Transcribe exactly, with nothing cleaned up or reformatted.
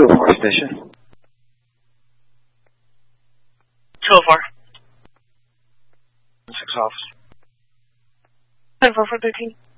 two oh four station. two oh four. six office. ten four four thirteen.